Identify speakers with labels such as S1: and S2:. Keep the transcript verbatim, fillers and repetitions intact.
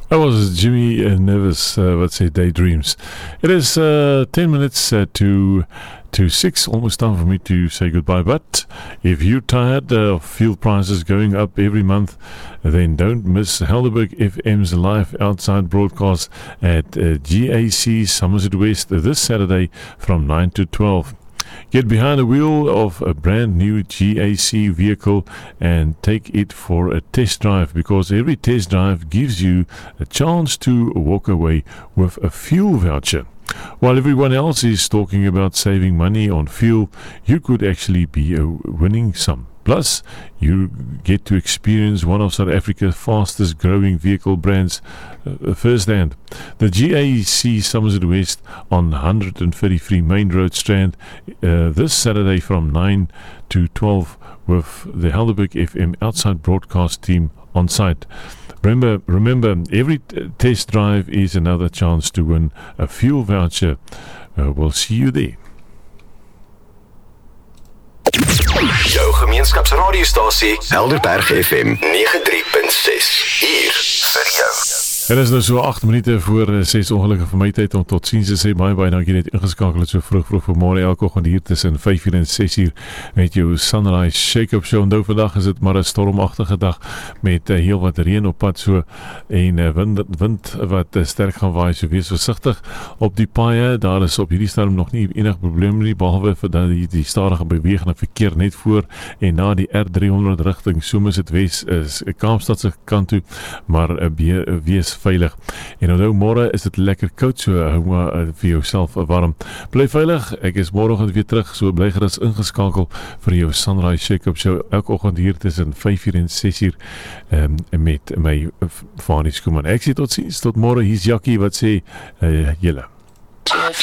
S1: That was Jimmy uh, Nevis, uh, wat sê Daydreams. It is uh, ten minutes uh, to to six, almost time for me to say goodbye. But if you're tired uh, of fuel prices going up every month, then don't miss Helderberg F M's live outside broadcast at uh, G A C Somerset West this Saturday from nine to twelve. Get behind the wheel of a brand new G A C vehicle and take it for a test drive, because every test drive gives you a chance to walk away with a fuel voucher. While everyone else is talking about saving money on fuel, you could actually be uh, winning some. Plus, you get to experience one of South Africa's fastest growing vehicle brands uh, firsthand. The G A C Somerset West on one thirty-three Main Road Strand uh, this Saturday from nine to twelve with the Helderberg F M outside broadcast team on site. Remember, remember, every t- test drive is another chance to win a fuel voucher. Uh, we'll see you there.
S2: Jou gemeenskapsradiostasie Helderberg F M ninety-three point six. Hier vir jou.
S1: En is nou so agt minute voor ses ongelukkig vir my tyd om tot ziens te sê. Baie baie dankie net ingeskakel het so vroeg vroeg vanmôre elke oggend hier tussen vyf uur en ses uur met jou Sunrise Shake-up show. Onthou vandag is dit maar 'n stormagtige dag met uh, heel wat reën op pad so en uh, wind, wind wat uh, sterk gaan waai, so wees versigtig op die paaie. Daar is op hierdie stadium nog nie enige probleem nie, behalwe vir dat die, die stadige bewegende verkeer net voor en na die R three hundred rigting Somerset West is Kaapstad se kant toe, maar uh, be, uh, wees veilig. En onthou, môre is dit lekker koud, so hou maar uh, vir jouself uh, warm. Bly veilig, ek is môreoggend weer terug, so bly gerus ingeskakel vir jou Sunrise Shake-up show elke oggend hier tussen vyf uur en ses uur um, met my uh, Fanie Skuman. Ek sê tot ziens, tot môre. Hier's Jackie wat sê uh, julle